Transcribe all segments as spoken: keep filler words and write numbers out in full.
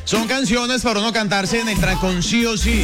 Son canciones para uno cantarse en el trancón sí o sí.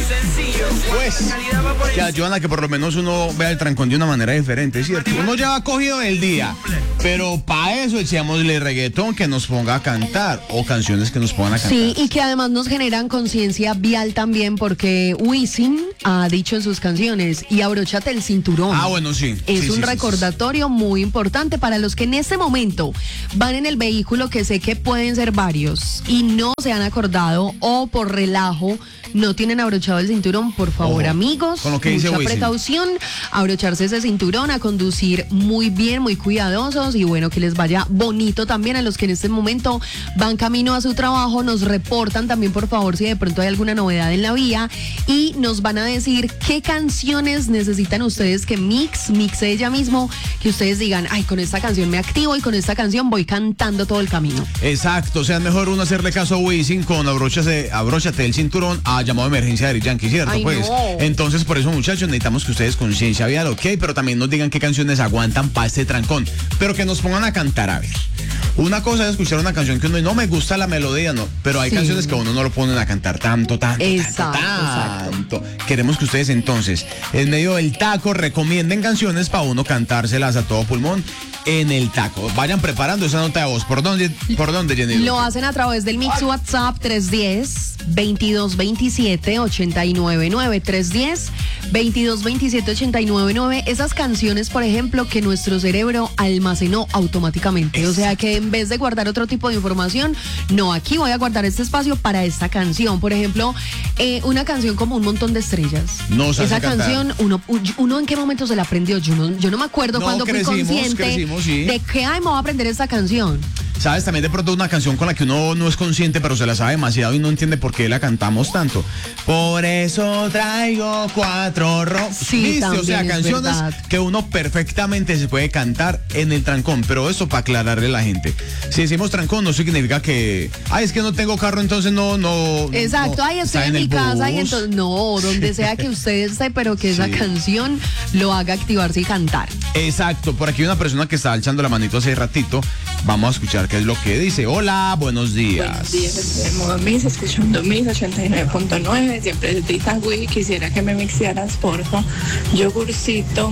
Pues, que ayudan a que por lo menos uno vea el trancón de una manera diferente, ¿cierto? Uno ya ha cogido el día, pero para eso echémosle reggaetón que nos ponga a cantar o canciones que nos pongan a cantar. Sí, y que además nos generan conciencia vial también, porque Wisin ha dicho en sus canciones, y abróchate el cinturón. Ah, bueno, sí. Es sí, un sí, recordatorio sí, sí. muy importante para los que en este momento van en el vehículo, que sé que pueden ser varios, y no se han acordado o por relajo no tienen abrochado el cinturón. Por favor, Ojo, amigos, con lo que dice mucha Wisin. precaución, abrocharse ese cinturón, a conducir muy bien, muy cuidadosos, y bueno, que les vaya bonito también a los que en este momento van camino a su trabajo. Nos reportan también, por favor, si de pronto hay alguna novedad en la vía, y nos van a decir qué canciones necesitan ustedes que Mix, mixe ella mismo, que ustedes digan, ay, con esta canción me activo y con esta canción voy cantando todo el camino. Exacto, o sea, es mejor uno hacerle caso a Wisin con abróchate, abróchate el cinturón a llamado de emergencia de Yankee, ¿cierto? Ay, pues no. Entonces, por eso, muchachos, necesitamos que ustedes conciencia vial, ok, pero también nos digan qué canciones aguantan para este trancón, pero que nos pongan a cantar. A ver, una cosa es escuchar una canción que uno no me gusta la melodía, no, pero hay sí. canciones que a uno no lo ponen a cantar tanto, tanto, exacto, tanto, tanto. Exacto. Queremos que ustedes entonces, en medio del taco, recomienden canciones para uno cantárselas a todo pulmón en el taco. Vayan preparando esa nota de voz. ¿Por dónde, por dónde, Jenny? Lo hacen a través del Mix WhatsApp tres uno cero, veintidós veintisiete, ochenta y nueve nueve, tres uno cero, veintidós veintisiete, ochenta y nueve nueve. Esas canciones, por ejemplo, que nuestro cerebro almacenó automáticamente. Exacto. O sea, que en vez de guardar otro tipo de información, no, aquí voy a guardar este espacio para esta canción. Por ejemplo, eh, una canción como Un Montón de Estrellas. No se Esa hace canción, cantar. uno, uno en qué momento se la aprendió. Yo no, yo no me acuerdo no, cuando crecimos, fui consciente crecimos, sí. de que, ay, me voy a aprender esta canción. ¿Sabes? También de pronto una canción con la que uno no es consciente, pero se la sabe demasiado y no entiende por qué la cantamos tanto. Por eso traigo cuatro rojos. Sí, ¿viste? O sea, canciones verdad. que uno perfectamente se puede cantar en el trancón, pero eso para aclararle a la gente. Si decimos trancón, no significa que, ay, es que no tengo carro, entonces no, no. Exacto, no, ay, estoy en mi casa y entonces, no, donde sea que usted esté, pero que esa sí. canción lo haga activarse y cantar. Exacto, por aquí hay una persona que está alzando la manito hace ratito. Vamos a escuchar qué es lo que dice. Hola, buenos días. Buenos días, estoy en modo Mix, escuchando Mix ochenta y nueve punto nueve. Siempre es Dita Wii. Quisiera que me mixearas, porfa, Yogurcito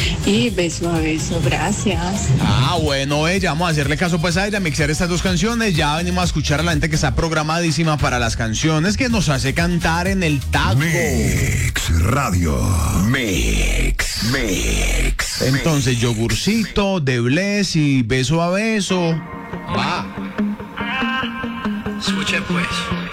y Beso a Beso. Gracias. Ah, bueno, ella, vamos a hacerle caso pues a ella, mixear estas dos canciones. Ya venimos a escuchar a la gente que está programadísima para las canciones que nos hace cantar en el taco. Mix Radio. Mix. Mix. Entonces, Yogurcito, de Bless y Beso a Beso. Va. Escuche pues.